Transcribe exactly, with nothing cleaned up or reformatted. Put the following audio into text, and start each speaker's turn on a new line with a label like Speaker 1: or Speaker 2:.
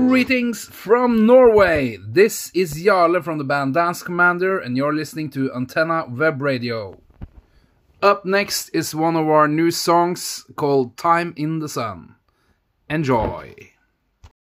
Speaker 1: Greetings from Norway. This is Jarle from the band Dance Commander, and you're listening to Antenna Web Radio. Up next is one of our new songs called Time in the Sun. Enjoy.